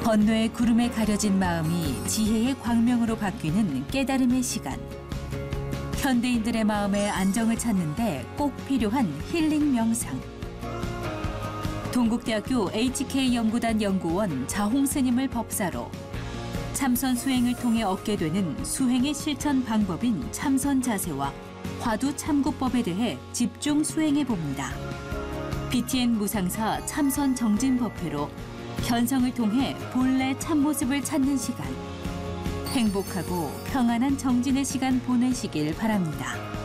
번뇌의 구름에 가려진 마음이 지혜의 광명으로 바뀌는 깨달음의 시간. 현대인들의 마음의 안정을 찾는데 꼭 필요한 힐링 명상. 동국대학교 HK연구단 연구원 자홍 스님을 법사로 참선 수행을 통해 얻게 되는 수행의 실천 방법인 참선 자세와 화두 참고법에 대해 집중 수행해 봅니다. BTN 무상사 참선 정진법회로 현성을 통해 본래 참모습을 찾는 시간. 행복하고 평안한 정진의 시간 보내시길 바랍니다.